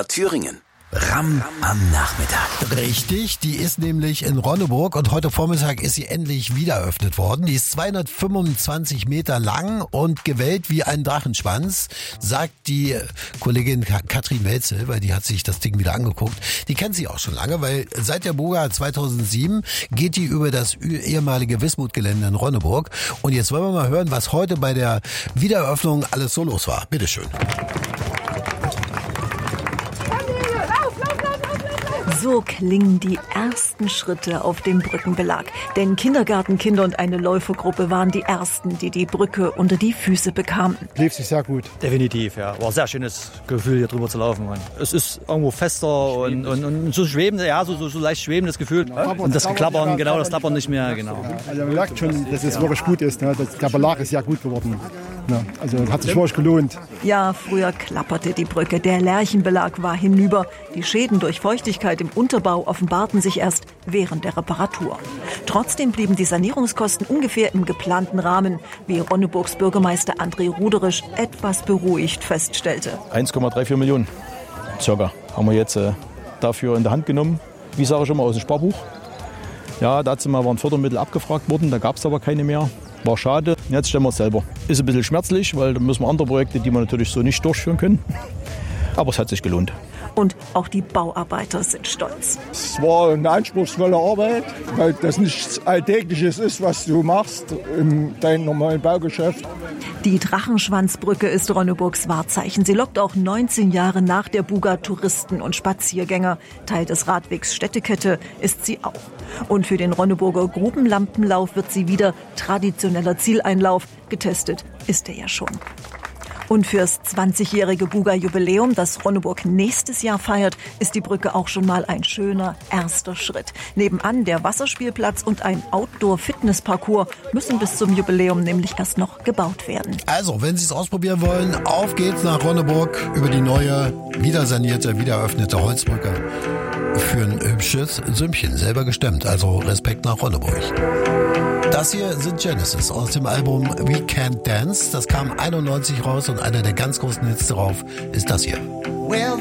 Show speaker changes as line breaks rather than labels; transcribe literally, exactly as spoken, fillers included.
W D R Thüringen. Ram am Nachmittag.
Richtig, die ist nämlich in Ronneburg und heute Vormittag ist sie endlich wieder eröffnet worden. Die ist zweihundertfünfundzwanzig Meter lang und gewellt wie ein Drachenschwanz, sagt die Kollegin Katrin Welzel, weil die hat sich das Ding wieder angeguckt. Die kennt sie auch schon lange, weil seit der Buga zweitausendsieben geht die über das ehemalige Wismut-Gelände in Ronneburg. Und jetzt wollen wir mal hören, was heute bei der Wiedereröffnung alles so los war. Bitteschön.
So klingen die ersten Schritte auf dem Brückenbelag. Denn Kindergartenkinder und eine Läufergruppe waren die ersten, die die Brücke unter die Füße bekamen.
Lief sich sehr gut.
Definitiv, ja. War ein sehr schönes Gefühl, hier drüber zu laufen. Und es ist irgendwo fester und, und, und so schwebend, ja, so, so, so leicht schwebendes Gefühl. Ja. Und das Klappern, genau, das Klappern nicht mehr, genau.
Also man merkt schon, dass es wirklich gut ist. Ne? Der Belag ist ja gut geworden. Ja, also hat sich wirklich gelohnt.
Ja, früher klapperte die Brücke. Der Lärchenbelag war hinüber. Die Schäden durch Feuchtigkeit im Unterbau offenbarten sich erst während der Reparatur. Trotzdem blieben die Sanierungskosten ungefähr im geplanten Rahmen, wie Ronneburgs Bürgermeister André Ruderisch etwas beruhigt feststellte.
eins Komma vierunddreißig Millionen circa haben wir jetzt äh, dafür in der Hand genommen. Wie sage ich schon mal, aus dem Sparbuch. Ja, dazu mal waren Fördermittel abgefragt worden, da gab es aber keine mehr. War schade. Jetzt stellen wir es selber. Ist ein bisschen schmerzlich, weil da müssen wir andere Projekte, die wir natürlich so nicht durchführen können. Aber es hat sich gelohnt.
Und auch die Bauarbeiter sind stolz.
Es war eine anspruchsvolle Arbeit, weil das nichts Alltägliches ist, was du machst in deinem normalen Baugeschäft.
Die Drachenschwanzbrücke ist Ronneburgs Wahrzeichen. Sie lockt auch neunzehn Jahre nach der Buga Touristen und Spaziergänger. Teil des Radwegs Städtekette ist sie auch. Und für den Ronneburger Grubenlampenlauf wird sie wieder traditioneller Zieleinlauf. Getestet ist er ja schon. Und fürs zwanzigjährige Buga-Jubiläum, das Ronneburg nächstes Jahr feiert, ist die Brücke auch schon mal ein schöner erster Schritt. Nebenan der Wasserspielplatz und ein Outdoor-Fitness-Parcours müssen bis zum Jubiläum nämlich erst noch gebaut werden.
Also, wenn Sie es ausprobieren wollen, auf geht's nach Ronneburg über die neue, wieder sanierte, wieder eröffnete Holzbrücke. Für ein hübsches Sümmchen, selber gestemmt. Also Respekt nach Ronneburg. Das hier sind Genesis aus dem Album We Can't Dance. Das kam einundneunzig raus und einer der ganz großen Hits darauf ist das hier.
Well,